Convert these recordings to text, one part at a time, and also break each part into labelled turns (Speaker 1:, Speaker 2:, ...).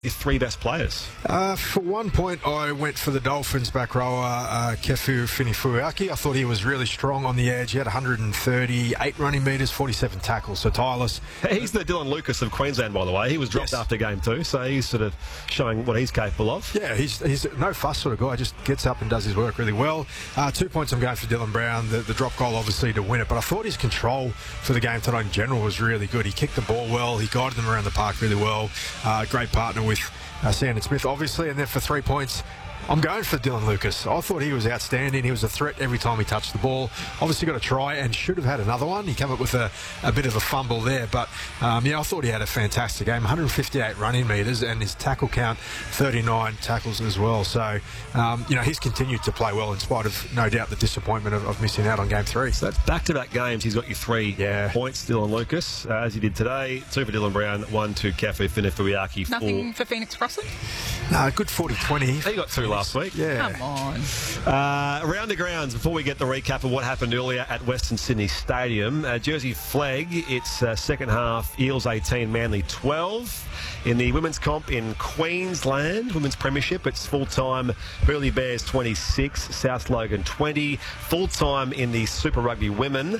Speaker 1: your three best players?
Speaker 2: For 1 point, I went for the Dolphins back rower, Kefu Finifuaki. I thought he was really strong on the edge. He had 138 running metres, 47 tackles, so tireless.
Speaker 1: He's the Dylan Lucas of Queensland, by the way. He was dropped after game 2, so he's sort of showing what he's capable of.
Speaker 2: Yeah, he's no fuss sort of guy. Just gets up and does his work really well. 2 points I'm going for Dylan Brown. The drop goal, obviously, to win it, but I thought his control for the game tonight in general was really good. He kicked the ball well. He guided them around the park really well. Great partner with Sandon Smith, obviously. And then for 3 points, I'm going for Dylan Lucas. I thought he was outstanding. He was a threat every time he touched the ball. Obviously got a try and should have had another one. He came up with a bit of a fumble there. But, yeah, I thought he had a fantastic game. 158 running metres and his tackle count, 39 tackles as well. So, he's continued to play well in spite of, no doubt, the disappointment of missing out on Game 3.
Speaker 1: So that's back-to-back games. He's got you 3 points, Dylan Lucas, as he did today. 2 for Dylan Brown, 1 to Kefu Finifuaki.
Speaker 3: Nothing for Phoenix Crossing?
Speaker 2: No, good 40-20.
Speaker 1: He got 2 last week.
Speaker 2: Yeah.
Speaker 3: Come on.
Speaker 1: Around the grounds, before we get the recap of what happened earlier at Western Sydney Stadium, Jersey Flag, it's second half, Eels 18, Manly 12. In the women's comp in Queensland, women's premiership, it's full-time Burleigh Bears 26, South Logan 20. Full-time in the Super Rugby women.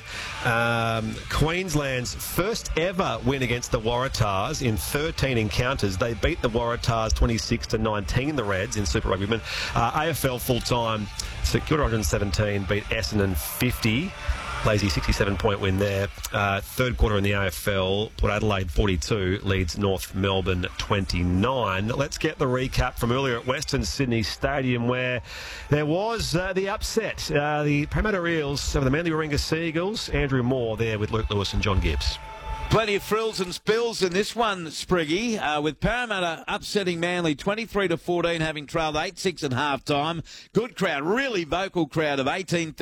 Speaker 1: Queensland's first ever win against the Waratahs in 13 encounters. They beat the Waratahs 26-19, the Reds, in Super Rugby women. AFL full-time, St Kilda 117, beat Essendon 50. Lazy 67-point win there. Third quarter in the AFL, Port Adelaide 42 leads North Melbourne 29. Let's get the recap from earlier at Western Sydney Stadium, where there was the upset. The Parramatta Eels over the Manly Warringah Seagulls. Andrew Moore there with Luke Lewis and John Gibbs.
Speaker 4: Plenty of frills and spills in this one, Spriggy, with Parramatta upsetting Manly 23-14, having trailed 8-6 at half-time. Good crowd, really vocal crowd of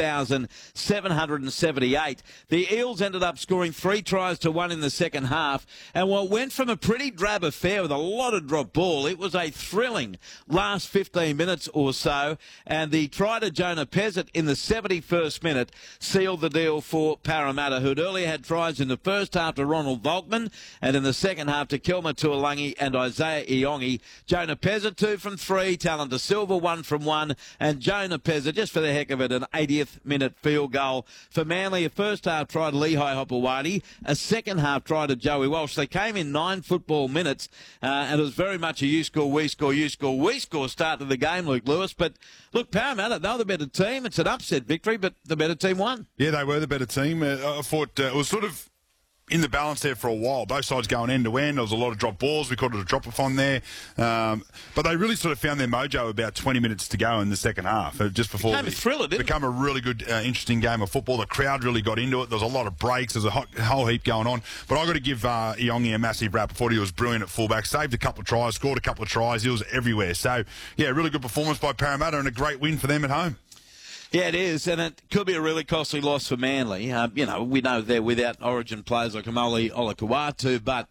Speaker 4: 18,778. The Eels ended up scoring 3 tries to 1 in the second half, and what went from a pretty drab affair with a lot of drop ball, it was a thrilling last 15 minutes or so, and the try to Jonah Pezzett in the 71st minute sealed the deal for Parramatta, who'd earlier had tries in the first half to Ronald Volkman, and in the second half to Kelma Tuolangi and Isaiah Iongi. Jonah Pezzett 2 from 3, Talon De Silva 1 from 1, and Jonah Pezzett, just for the heck of it, an 80th minute field goal for Manly. A first half try to Lehigh Hopewadi, a second half try to Joey Walsh. They came in 9 football minutes, and it was very much a you score, we score, you score, we score start to the game, Luke Lewis. But look, Parramatta, they were the better team. It's an upset victory, but the better team won.
Speaker 5: Yeah, they were the better team. I thought it was sort of in the balance there for a while. Both sides going end to end. There was a lot of drop balls. We called it a drop-off-on there. But they really sort of found their mojo about 20 minutes to go in the second half. Just before
Speaker 4: Became a thriller, didn't it?
Speaker 5: Become a really good, interesting game of football. The crowd really got into it. There was a lot of breaks. There's a whole heap going on. But I've got to give Iongi a massive rap. I thought he was brilliant at fullback. Saved a couple of tries, scored a couple of tries. He was everywhere. So, yeah, really good performance by Parramatta and a great win for them at home.
Speaker 4: Yeah, it is, and it could be a really costly loss for Manly. We know they're without Origin players like Amoli Olakauatu, but,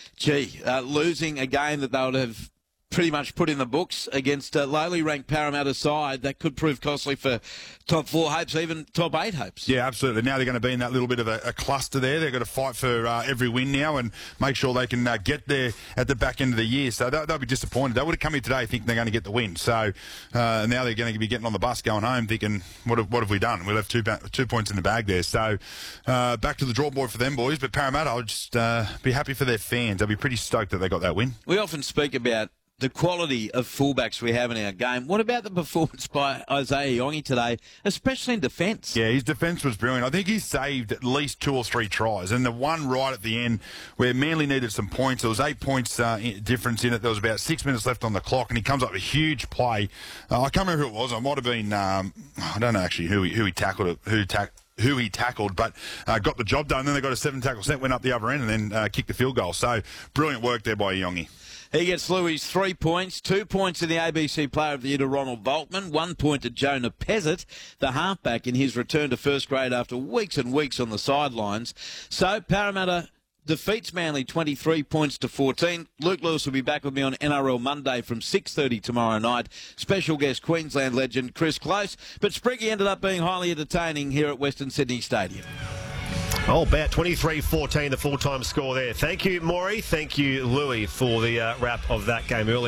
Speaker 4: losing a game that they would have pretty much put in the books against a lowly ranked Parramatta side, that could prove costly for top 4 hopes, even top 8 hopes.
Speaker 5: Yeah, absolutely. Now they're going to be in that little bit of a cluster there. They've got to fight for every win now and make sure they can get there at the back end of the year. So they'll be disappointed. They would have come here today thinking they're going to get the win. So now they're going to be getting on the bus going home thinking, what have we done? We'll have 2 points in the bag there. So back to the draw board for them, boys. But Parramatta, I'll just be happy for their fans. They'll be pretty stoked that they got that win.
Speaker 4: We often speak about the quality of fullbacks we have in our game. What about the performance by Isaiah Iongi today, especially in defence?
Speaker 5: Yeah, his defence was brilliant. I think he saved at least 2 or 3 tries. And the one right at the end where Manly needed some points, there was 8 points difference in it. There was about 6 minutes left on the clock, and he comes up with a huge play. I can't remember who it was. It might have been, I don't know actually who he tackled, who he tackled, but got the job done. And then they got a 7 tackle set, went up the other end, and then kicked the field goal. So brilliant work there by Iongi.
Speaker 4: He gets Louis 3 points, 2 points in the ABC Player of the Year to Ronald Volkman, 1 point to Jonah Pezzett, the halfback, in his return to first grade after weeks and weeks on the sidelines. So Parramatta defeats Manly 23 points to 14. Luke Lewis will be back with me on NRL Monday from 6:30 tomorrow night. Special guest Queensland legend Chris Close. But Spriggy ended up being highly entertaining here at Western Sydney Stadium.
Speaker 1: Oh, about 23-14, the full-time score there. Thank you, Maury. Thank you, Louis, for the wrap of that game earlier.